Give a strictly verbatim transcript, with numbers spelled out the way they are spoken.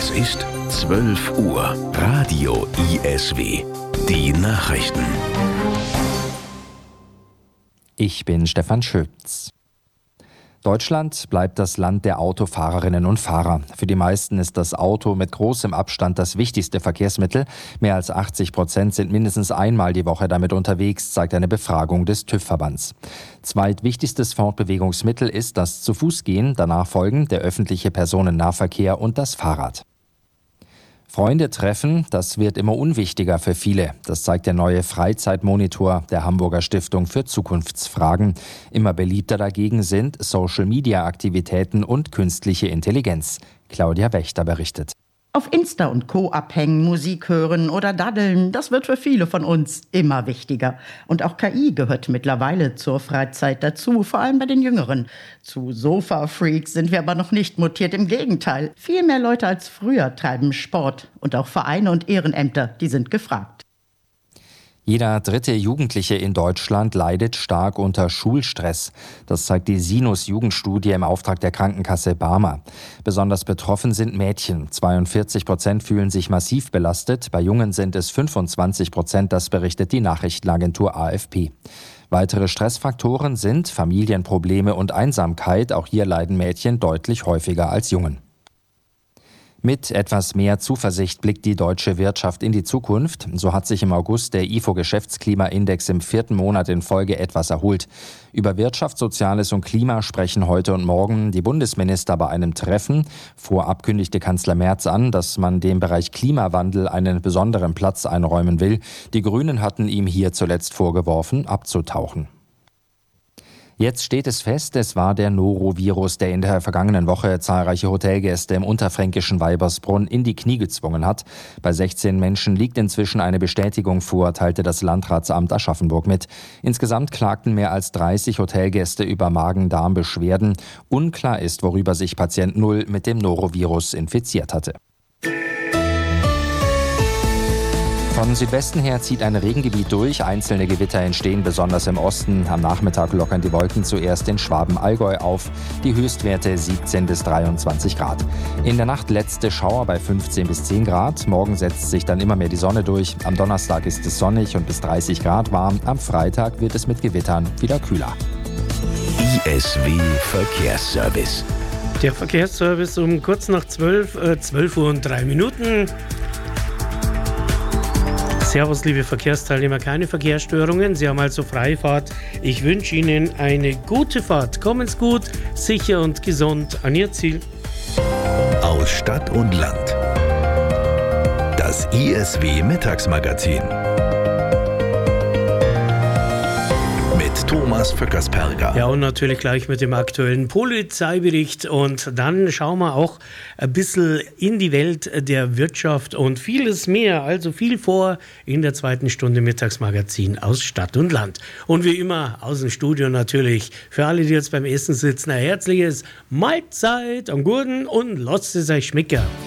Es ist zwölf Uhr. Radio I S W. Die Nachrichten. Ich bin Stefan Schütz. Deutschland bleibt das Land der Autofahrerinnen und Fahrer. Für die meisten ist das Auto mit großem Abstand das wichtigste Verkehrsmittel. Mehr als achtzig Prozent sind mindestens einmal die Woche damit unterwegs, zeigt eine Befragung des TÜV-Verbands. Zweitwichtigstes Fortbewegungsmittel ist das Zu-Fuß-Gehen, danach folgen der öffentliche Personennahverkehr und das Fahrrad. Freunde treffen, das wird immer unwichtiger für viele. Das zeigt der neue Freizeitmonitor der Hamburger Stiftung für Zukunftsfragen. Immer beliebter dagegen sind Social-Media-Aktivitäten und künstliche Intelligenz. Claudia Wächter berichtet. Auf Insta und Co. abhängen, Musik hören oder daddeln, das wird für viele von uns immer wichtiger. Und auch K I gehört mittlerweile zur Freizeit dazu, vor allem bei den Jüngeren. Zu Sofa-Freaks sind wir aber noch nicht mutiert, im Gegenteil. Viel mehr Leute als früher treiben Sport. Und auch Vereine und Ehrenämter, die sind gefragt. Jeder dritte Jugendliche in Deutschland leidet stark unter Schulstress. Das zeigt die Sinus-Jugendstudie im Auftrag der Krankenkasse Barmer. Besonders betroffen sind Mädchen. zweiundvierzig Prozent fühlen sich massiv belastet. Bei Jungen sind es fünfundzwanzig Prozent, das berichtet die Nachrichtenagentur A F P. Weitere Stressfaktoren sind Familienprobleme und Einsamkeit. Auch hier leiden Mädchen deutlich häufiger als Jungen. Mit etwas mehr Zuversicht blickt die deutsche Wirtschaft in die Zukunft. So hat sich im August der I F O-Geschäftsklimaindex im vierten Monat in Folge etwas erholt. Über Wirtschaft, Soziales und Klima sprechen heute und morgen die Bundesminister bei einem Treffen. Vorab kündigte Kanzler Merz an, dass man dem Bereich Klimawandel einen besonderen Platz einräumen will. Die Grünen hatten ihm hier zuletzt vorgeworfen, abzutauchen. Jetzt steht es fest, es war der Norovirus, der in der vergangenen Woche zahlreiche Hotelgäste im unterfränkischen Weibersbrunn in die Knie gezwungen hat. Bei sechzehn Menschen liegt inzwischen eine Bestätigung vor, teilte das Landratsamt Aschaffenburg mit. Insgesamt klagten mehr als dreißig Hotelgäste über Magen-Darm-Beschwerden. Unklar ist, worüber sich Patient Null mit dem Norovirus infiziert hatte. Von Südwesten her zieht ein Regengebiet durch. Einzelne Gewitter entstehen besonders im Osten. Am Nachmittag lockern die Wolken zuerst in Schwaben-Allgäu auf. Die Höchstwerte siebzehn bis dreiundzwanzig Grad. In der Nacht letzte Schauer bei fünfzehn bis zehn Grad. Morgen setzt sich dann immer mehr die Sonne durch. Am Donnerstag ist es sonnig und bis dreißig Grad warm. Am Freitag wird es mit Gewittern wieder kühler. I S W Verkehrsservice. Der Verkehrsservice um kurz nach zwölf, äh, zwölf Uhr und drei Minuten. Servus, liebe Verkehrsteilnehmer, keine Verkehrsstörungen. Sie haben also Freifahrt. Ich wünsche Ihnen eine gute Fahrt. Kommen's gut, sicher und gesund an Ihr Ziel. Aus Stadt und Land. Das I S W Mittagsmagazin. Mit Thomas Vöckersperger. Ja, und natürlich gleich mit dem aktuellen Polizeibericht. Und dann schauen wir auch ein bisschen in die Welt der Wirtschaft und vieles mehr. Also viel vor in der zweiten Stunde Mittagsmagazin aus Stadt und Land. Und wie immer aus dem Studio natürlich für alle, die jetzt beim Essen sitzen, ein herzliches Mahlzeit am Gurten und lasst es euch schmecken.